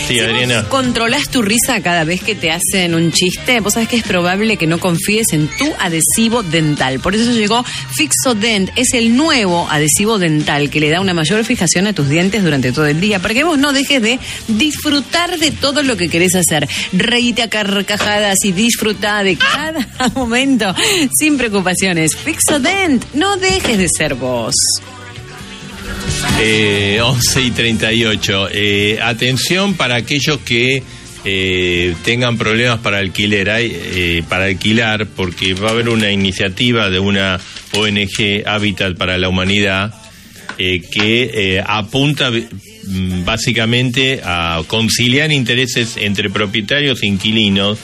Sí, Adriana. ¿Vos controlás tu risa cada vez que te hacen un chiste? Vos sabés que es probable que no confíes en tu adhesivo dental. Por eso llegó Fixodent. Es el nuevo adhesivo dental que le da una mayor fijación a tus dientes durante todo el día, para que vos no dejes de disfrutar de todo lo que querés hacer. Reíte a carcajadas y disfruta de cada momento sin preocupaciones. Fixodent, no dejes de ser vos. 11:38. Atención para aquellos que tengan problemas para alquilar, porque va a haber una iniciativa de una ONG Hábitat para la Humanidad que apunta básicamente a conciliar intereses entre propietarios e inquilinos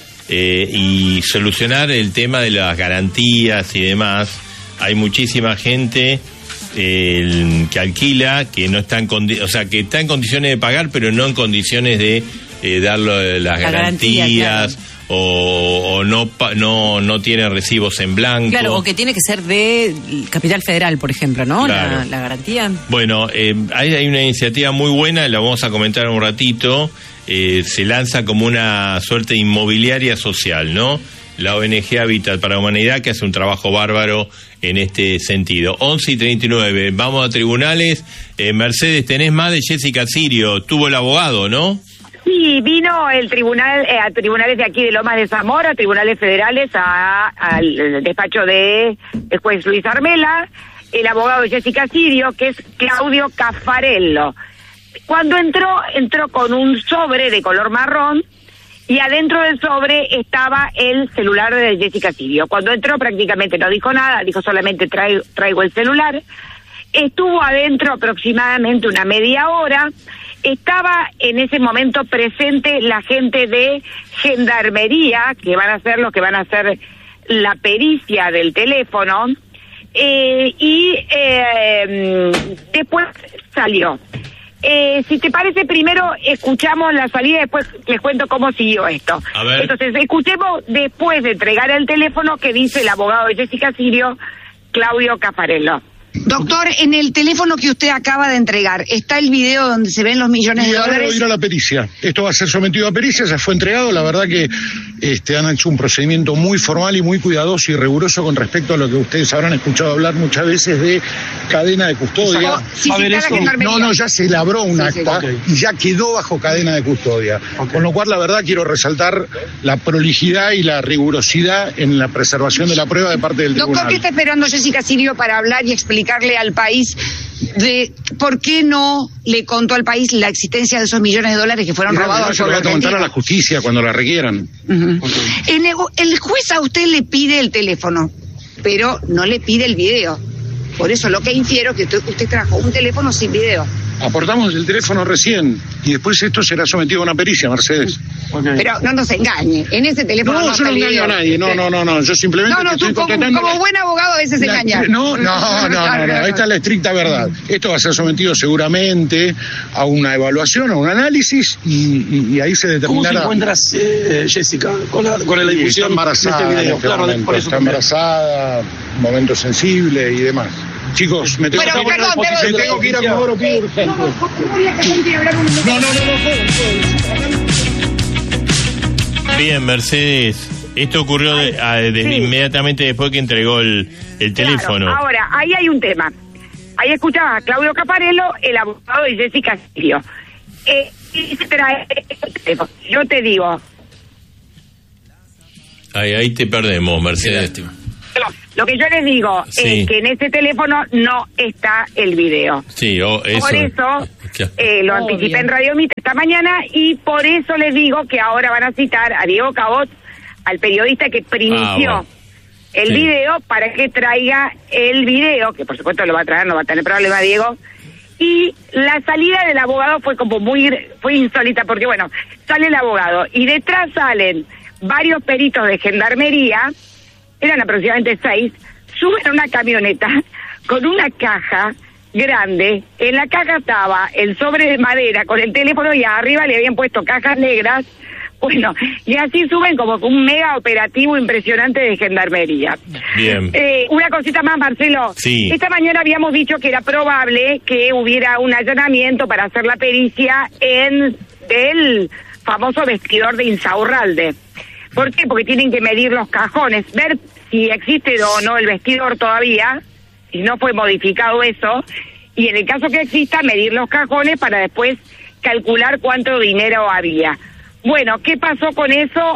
y solucionar el tema de las garantías y demás. Hay muchísima gente que alquila, que no está que está en condiciones de pagar, pero no en condiciones de dar las garantías, claro. o no tiene recibos en blanco. Claro, o que tiene que ser de Capital Federal, por ejemplo, ¿no? Claro. La garantía. Bueno, hay una iniciativa muy buena, la vamos a comentar un ratito. Se lanza como una suerte de inmobiliaria social, ¿no? La ONG Hábitat para la Humanidad, que hace un trabajo bárbaro en este sentido. 11:39, vamos a tribunales. Mercedes, tenés más de Jessica Sirio, tuvo el abogado, ¿no? Sí, vino el tribunal, a tribunales de aquí de Lomas de Zamora, tribunales federales, al despacho de el juez Luis Armela, el abogado de Jessica Sirio, que es Claudio Caffarello. Cuando entró con un sobre de color marrón, y adentro del sobre estaba el celular de Jessica Sirio. Cuando entró prácticamente no dijo nada, dijo solamente traigo el celular. Estuvo adentro aproximadamente una media hora. Estaba en ese momento presente la gente de Gendarmería, que van a ser los que van a hacer la pericia del teléfono, y después salió. Si te parece, primero escuchamos la salida y después les cuento cómo siguió esto. A ver. Entonces, escuchemos después de entregar el teléfono que dice el abogado de Jessica Sirio, Claudio Caffarello. Doctor, en el teléfono que usted acaba de entregar, ¿está el video donde se ven los millones de dólares? Voy a ir a la pericia. Esto va a ser sometido a pericia, ya fue entregado. La verdad que han hecho un procedimiento muy formal y muy cuidadoso y riguroso con respecto a lo que ustedes habrán escuchado hablar muchas veces de cadena de custodia. No, ya se labró un acta y ya quedó bajo cadena de custodia. Con lo cual, la verdad, quiero resaltar la prolijidad y la rigurosidad en la preservación de la prueba de parte del tribunal. Doctor, ¿qué está esperando Jessica Sirio para hablar y explicarle al país de por qué no le contó al país la existencia de esos millones de dólares que fueron robados? Yo lo voy a contar a la justicia cuando la requieran. El juez a usted le pide el teléfono, pero no le pide el video. Por eso lo que infiero que usted trajo un teléfono sin video. Aportamos el teléfono recién y después esto será sometido a una pericia, Mercedes. Pero no nos engañe, en ese teléfono no yo no engaño a nadie, no, yo simplemente tú como buen abogado a veces engañas. No, esta es la estricta verdad. Esto va a ser sometido seguramente a una evaluación, a un análisis y ahí se determinará. ¿Cómo te encuentras, Jessica, con la difusión de este video? Claro, por eso está embarazada, momento sensible y demás. Chicos, me tengo que ir a Comodoro Pi urgente. Bien, Mercedes, esto ocurrió inmediatamente después que entregó el teléfono. Claro, ahora, ahí hay un tema. Ahí escuchaba a Claudio Caffarello, el abogado de Jessica Sirio. Yo te digo. Ahí te perdemos, Mercedes. Lo que yo les digo es que en ese teléfono no está el video. Sí, eso. Por eso lo anticipé en Radio Mitre esta mañana y por eso les digo que ahora van a citar a Diego Cabot, al periodista que primició el video, para que traiga el video, que por supuesto lo va a traer, no va a tener problema Diego. Y la salida del abogado fue fue insólita porque, bueno, sale el abogado y detrás salen varios peritos de Gendarmería, eran aproximadamente 6, suben a una camioneta con una caja grande. En la caja estaba el sobre de madera con el teléfono y arriba le habían puesto cajas negras. Bueno, y así suben como un mega operativo impresionante de Gendarmería. Bien. Una cosita más, Marcelo. Sí. Esta mañana habíamos dicho que era probable que hubiera un allanamiento para hacer la pericia en del famoso vestidor de Insaurralde. ¿Por qué? Porque tienen que medir los cajones, ver si existe o no el vestidor todavía, si no fue modificado eso, y en el caso que exista, medir los cajones para después calcular cuánto dinero había. Bueno, ¿qué pasó con eso?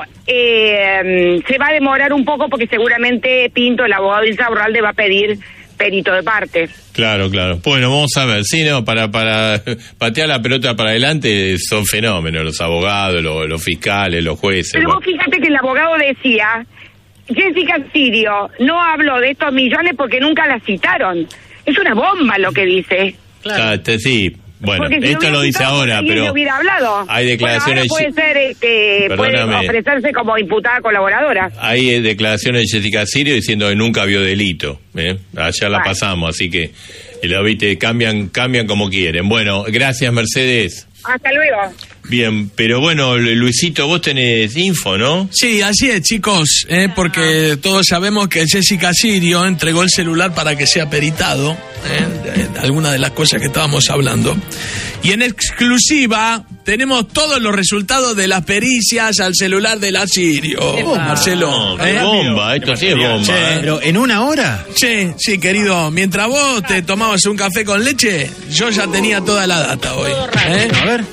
Se va a demorar un poco porque seguramente Pinto, el abogado de Insaurralde, va a pedir perito de parte. Claro. Bueno, vamos a ver. Sí, no, para patear la pelota para adelante son fenómenos los abogados, los fiscales, los jueces. Pero vos fíjate que el abogado decía, Jessica Sirio no habló de estos millones porque nunca la citaron. Es una bomba lo que dice. Claro. Sí. Bueno, si esto lo dice ahora, pero hay declaraciones... Bueno, puede ser, puede ofrecerse como imputada colaboradora. Hay declaraciones de Jessica Sirio diciendo que nunca vio delito. Allá la pasamos, así que viste, cambian como quieren. Bueno, gracias, Mercedes. Hasta luego. Bien, pero bueno, Luisito, vos tenés info, ¿no? Sí, así es, chicos, porque todos sabemos que Jessica Sirio entregó el celular para que sea peritado, algunas de las cosas que estábamos hablando. Y en exclusiva tenemos todos los resultados de las pericias al celular de la Sirio. Marcelo. ¡Qué bomba! Esto sí es bomba. Sí, ¿pero en una hora? Sí, querido. Mientras vos te tomabas un café con leche, yo ya tenía toda la data hoy. A ver.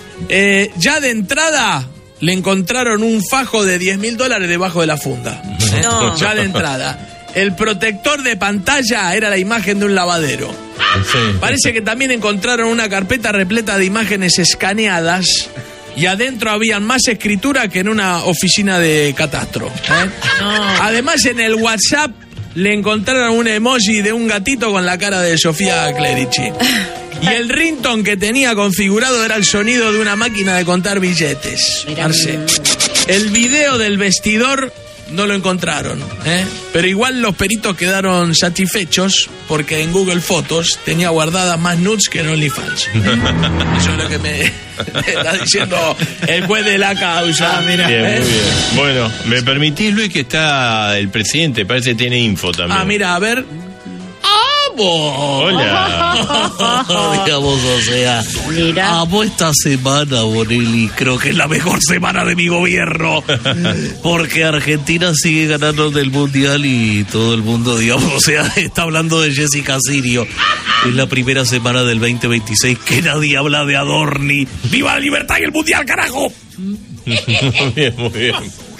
Ya de entrada le encontraron un fajo de $10.000 debajo de la funda. No. Ya de entrada. El protector de pantalla era la imagen de un lavadero. Sí. Parece que también encontraron una carpeta repleta de imágenes escaneadas y adentro habían más escritura que en una oficina de catastro. No. Además, en el WhatsApp le encontraron un emoji de un gatito con la cara de Sofía Clerici. Y el ringtone que tenía configurado era el sonido de una máquina de contar billetes. Marce. El video del vestidor no lo encontraron, pero igual los peritos quedaron satisfechos porque en Google Fotos tenía guardadas más nudes que en OnlyFans. Eso es lo que me está diciendo el juez de la causa. Mira. Bien, muy bien. Bueno, ¿me permitís, Luis, que está el presidente? Parece que tiene info también. Mira, a ver. Hola. Digamos, o sea, amo esta semana, Bonelli. Creo que es la mejor semana de mi gobierno. Porque Argentina sigue ganando del Mundial y todo el mundo, digamos, o sea, está hablando de Jessica Sirio. Es la primera semana del 2026 que nadie habla de Adorni. ¡Viva la libertad y el Mundial, carajo! Muy bien.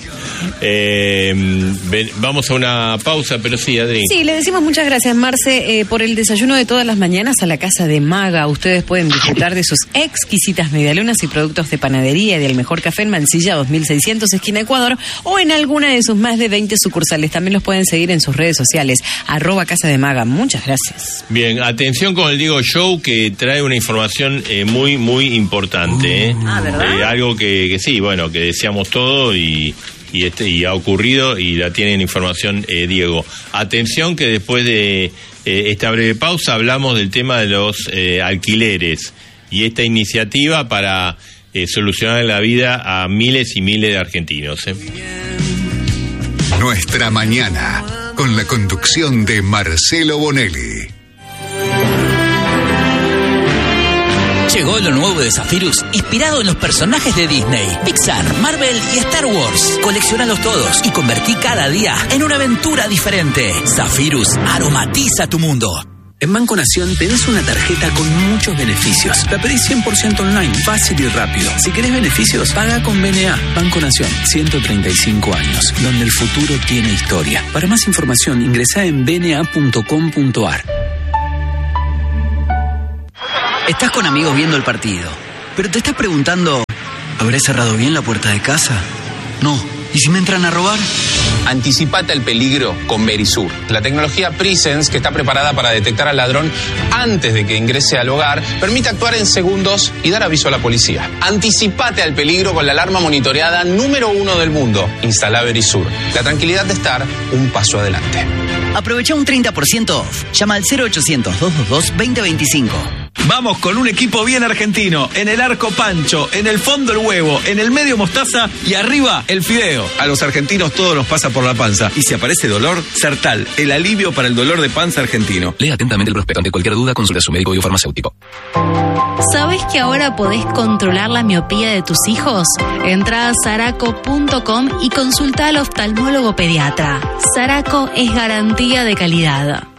Vamos a una pausa, pero sí, Adri. Sí, le decimos muchas gracias, Marce, por el desayuno de todas las mañanas a la Casa de Maga. Ustedes pueden disfrutar de sus exquisitas medialunas y productos de panadería y del mejor café en Mansilla 2600, esquina Ecuador, o en alguna de sus más de 20 sucursales. También los pueden seguir en sus redes sociales, @Casa de Maga. Muchas gracias. Bien, atención con el Diego Show, que trae una información muy, muy importante. ¿Verdad? Algo que sí, bueno, que deseamos todo y ha ocurrido y la tienen información Diego. Atención que después de esta breve pausa hablamos del tema de los alquileres y esta iniciativa para solucionar la vida a miles y miles de argentinos. Nuestra mañana, con la conducción de Marcelo Bonelli. Llegó lo nuevo de Zephyrus, inspirado en los personajes de Disney, Pixar, Marvel y Star Wars. Coleccionalos todos y convertí cada día en una aventura diferente. Zephyrus aromatiza tu mundo. En Banco Nación tenés una tarjeta con muchos beneficios. La pedís 100% online, fácil y rápido. Si querés beneficios, paga con BNA. Banco Nación, 135 años, donde el futuro tiene historia. Para más información, ingresá en bna.com.ar. Estás con amigos viendo el partido, pero te estás preguntando, ¿habré cerrado bien la puerta de casa? No. ¿Y si me entran a robar? Anticipate al peligro con Verisur, la tecnología Presence que está preparada para detectar al ladrón antes de que ingrese al hogar, permite actuar en segundos y dar aviso a la policía. Anticipate al peligro con la alarma monitoreada número 1 del mundo. Instala Verisur, la tranquilidad de estar un paso adelante. Aprovecha un 30% off. Llama al 0800-222-2025. Vamos con un equipo bien argentino. En el arco pancho, en el fondo el huevo, en el medio mostaza y arriba el fideo. A los argentinos todo nos pasa por la panza. Y si aparece dolor, Sertal, el alivio para el dolor de panza argentino. Lea atentamente el prospecto. Ante cualquier duda, consulte a su médico o farmacéutico. ¿Sabes que ahora podés controlar la miopía de tus hijos? Entra a saraco.com y consulta al oftalmólogo pediatra. Saraco es garantía de calidad.